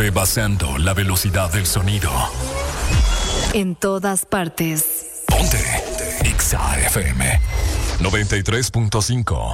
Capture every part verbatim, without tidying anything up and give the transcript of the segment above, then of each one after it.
rebasando la velocidad del sonido. En todas partes. Ponte Exa F M noventa y tres punto cinco.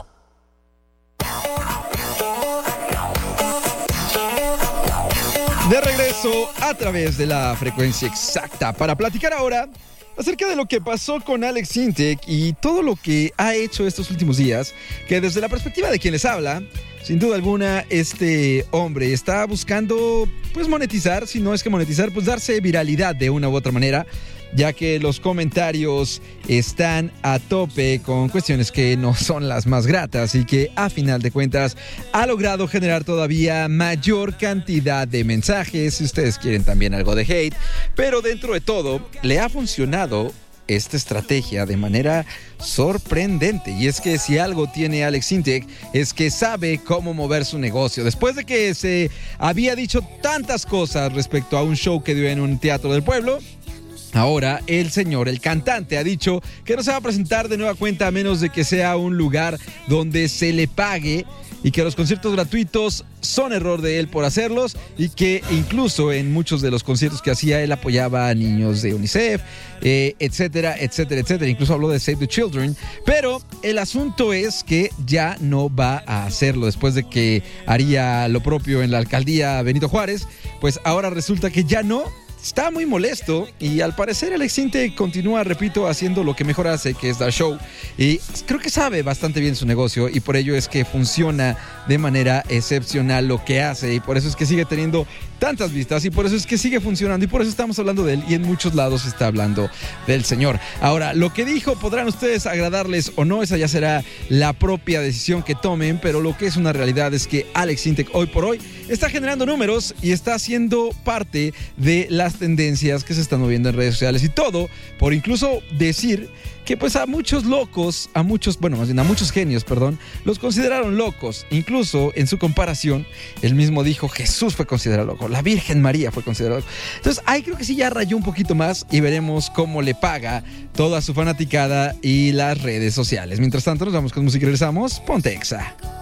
De regreso a través de la frecuencia exacta para platicar ahora acerca de lo que pasó con Alex Sintek y todo lo que ha hecho estos últimos días, que desde la perspectiva de quien les habla, sin duda alguna, este hombre está buscando, pues, monetizar, si no es que monetizar, pues darse viralidad de una u otra manera, ya que los comentarios están a tope con cuestiones que no son las más gratas y que a final de cuentas ha logrado generar todavía mayor cantidad de mensajes, si ustedes quieren también algo de hate, pero dentro de todo le ha funcionado esta estrategia de manera sorprendente. Y es que si algo tiene Alex Sintek es que sabe cómo mover su negocio. Después de que se había dicho tantas cosas respecto a un show que dio en un teatro del pueblo, ahora el señor, el cantante, ha dicho que no se va a presentar de nueva cuenta a menos de que sea un lugar donde se le pague, y que los conciertos gratuitos son error de él por hacerlos, y que incluso en muchos de los conciertos que hacía él apoyaba a niños de UNICEF, eh, etcétera, etcétera, etcétera. Incluso habló de Save the Children. Pero el asunto es que ya no va a hacerlo. Después de que haría lo propio en la alcaldía Benito Juárez, pues ahora resulta que ya no. Está muy molesto y al parecer Alex Sintek continúa, repito, haciendo lo que mejor hace, que es dar show. Y creo que sabe bastante bien su negocio y por ello es que funciona de manera excepcional lo que hace, y por eso es que sigue teniendo tantas vistas y por eso es que sigue funcionando y por eso estamos hablando de él, y en muchos lados se está hablando del señor. Ahora, lo que dijo podrán ustedes agradarles o no, esa ya será la propia decisión que tomen, pero lo que es una realidad es que Alex Sintek hoy por hoy está generando números y está siendo parte de las tendencias que se están moviendo en redes sociales, y todo por incluso decir que pues a muchos locos, a muchos, bueno, más bien a muchos genios, perdón, los consideraron locos. Incluso en su comparación, él mismo dijo: Jesús fue considerado loco, la Virgen María fue considerada loco. Entonces ahí creo que sí ya rayó un poquito más y veremos cómo le paga toda su fanaticada y las redes sociales. Mientras tanto, nos vamos con música y regresamos. Ponte Exa.